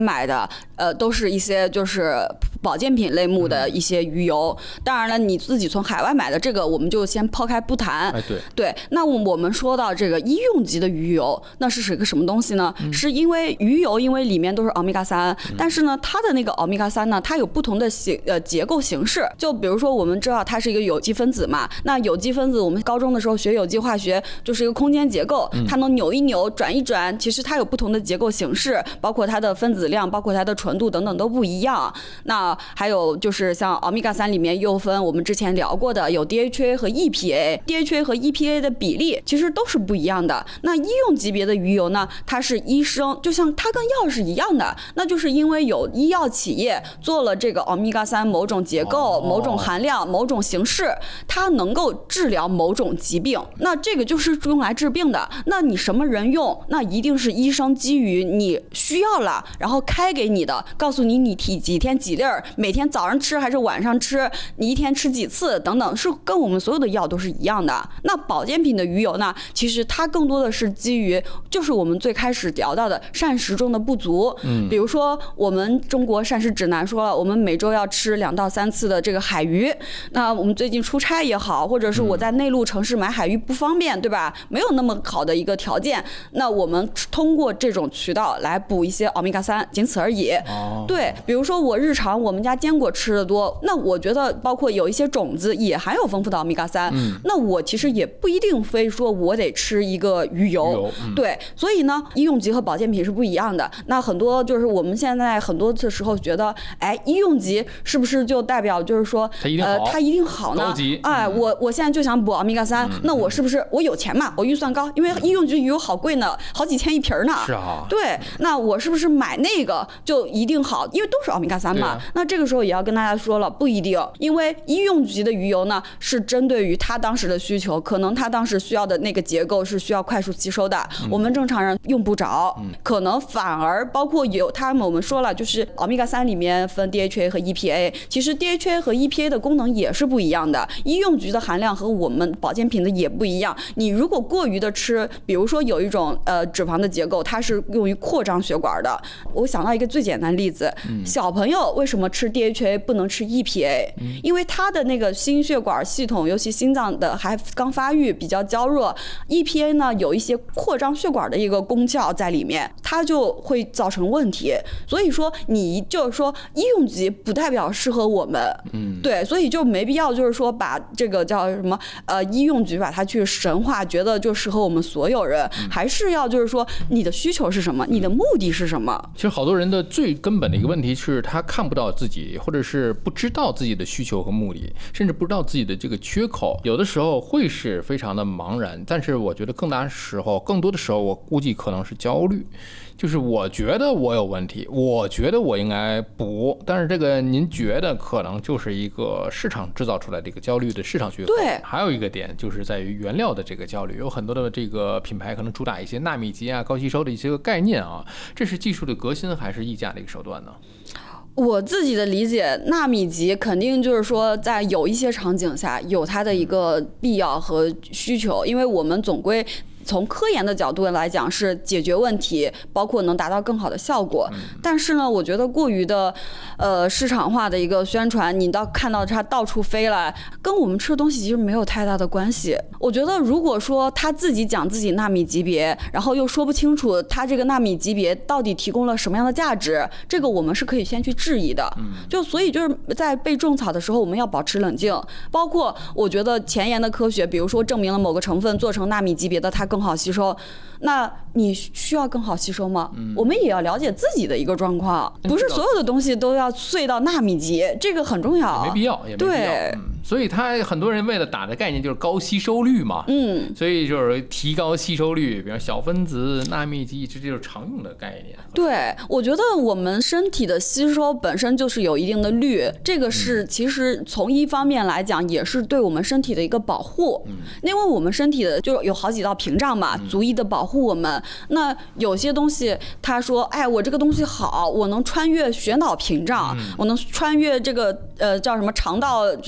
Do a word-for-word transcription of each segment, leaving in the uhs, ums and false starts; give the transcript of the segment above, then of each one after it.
买的呃都是一些就是保健品类目的一些鱼油。当然了，你自己从海外买的这个我们就先抛开不谈。 哎，对对，那我们说到这个医用级的鱼油，那是个什么东西呢？嗯、是因为鱼油因为里面都是欧米伽三，但是呢，它的那个欧米伽三呢，它有不同的形呃结构形式。就比如说我们知道它是一个有机分子嘛，那有机分子我们高中的时候学有机化学就是一个空间结构，它能扭一扭、转一转，其实它有不同的结构形式，包括它的分子量、包括它的纯度等等都不一样。那还有就是像欧米伽三里面又分我们之前聊过的有 D H A 和 E P A，D H A 和 E P A 的比例其实都是不一样的。那医用级别的鱼油呢，它是医生，就像它跟药是一样的，那就是因为有医药企业做了这个欧米伽三某种结构、哦、某种含量、某种形式，它能够治疗某种疾病，那这个就是用来治病的。那你什么人用，那一定是医生基于你需要了然后开给你的，告诉你你体几天几粒儿，每天早上吃还是晚上吃，你一天吃几次等等，是跟我们所有的药都是一样的。那保健品的鱼油呢，其实它更多的是基于就是我们最开始聊到的膳食中的不足。嗯，比如说我们中国膳食指南说了，我们每周要吃两到三次的这个海鱼。那我们最近出差也好，或者是我在内陆城市买海鱼不方便，对吧？没有那么好的一个条件，那我们通过这种渠道来补一些欧米伽三，仅此而已。哦，对，比如说我日常我们家坚果吃的多，那我觉得包括有一些种子也含有丰富的欧米伽三，嗯，那我其实也不一定非说我得吃一个鱼油，鱼油嗯、对，所以呢，医用级和保健品是不一样的。那很多就是我们现在很多的时候觉得，哎，医用级是不是就代表就是说， 它一定好， 呃，它一定好呢？ 高级， 哎， 嗯、 我我现在就想补欧米伽三，嗯、那我是不是我有钱嘛？我预算高，因为医用级鱼油好贵呢，好几千一瓶呢。 是啊， 对，那我是不是买那个就一定好？因为都是欧米伽三嘛。啊、那这个时候也要跟大家说了，不一定，因为医用级的鱼油呢是针对于他当时的需求，可能他当时需要的那个结构是需要快速吸收的，嗯、我们正常人用不着，嗯、可能反而包括有他们我们说了，就是欧米伽三里面分 D H A 和 E P A， 其实 D H A 和 E P A 的功能也是不一样的，医用级的含量和我们保健品的也不一样。你如果过于的吃，比如说有一种呃脂肪的结构，它是用于扩张血管的。我想到一个最简单的例子，嗯、小朋友为什么吃 D H A 不能吃 E P A？嗯、因为他的那个心血管系统，尤其心脏的还刚发育，比较娇弱。E P A 呢有一些扩张血管的一个功效在里面，它就会造成问题。所以说，你就是说医用级不代表适合我们，嗯，对，所以就没必要就是说把这个叫什么呃医用级把它去神化，觉得就适合我们所有人，嗯、还是要就是说你的需求是什么，你的目的是什么？ 其实好多人的最根本的一个问题是他看不到自己，或者是不知道自己的需求和目的，甚至不知道自己的这个缺口，有的时候会是非常的茫然。但是我觉得更大时候，更多的时候，我估计可能是焦虑。就是我觉得我有问题，我觉得我应该补，但是这个您觉得可能就是一个市场制造出来的一个焦虑的市场需求。 对， 还有一个点就是在于原料的这个焦虑，有很多的这个品牌可能主打一些纳米级啊、高吸收的一些个概念啊，这是技术的革新还是溢价的一个手段呢？ 我自己的理解，纳米级肯定就是说在有一些场景下有它的一个必要和需求，因为我们总归从科研的角度来讲是解决问题，包括能达到更好的效果。但是呢，我觉得过于的呃市场化的一个宣传，你到看到它到处飞来，跟我们吃的东西其实没有太大的关系。我觉得如果说他自己讲自己纳米级别，然后又说不清楚他这个纳米级别到底提供了什么样的价值，这个我们是可以先去质疑的。就所以就是在被种草的时候，我们要保持冷静。包括我觉得前沿的科学，比如说证明了某个成分做成纳米级别的，它更好吸收，那你需要更好吸收吗？嗯、我们也要了解自己的一个状况，不是所有的东西都要碎到纳米级，这个很重要。 也没必要，也没必要。对，嗯、所以他很多人为了打的概念就是高吸收率嘛，嗯，所以就是提高吸收率，比如小分子、纳米级，这就是常用的概念。 对，我觉得我们身体的吸收本身就是有一定的率，这个是其实从一方面来讲，也是对我们身体的一个保护，嗯、因为我们身体的就有好几道屏障嘛，足以的保护我们。那有些东西他说，哎，我这个东西好，我能穿越血脑屏障，嗯、我能穿越这个呃叫什么肠道，就是能够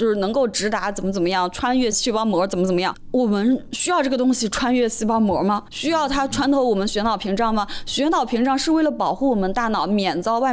够直达怎么怎么样，穿越细胞膜怎么怎么样。我们需要这个东西穿越细胞膜吗？需要它穿透我们血脑屏障吗？血脑屏障是为了保护我们大脑免遭外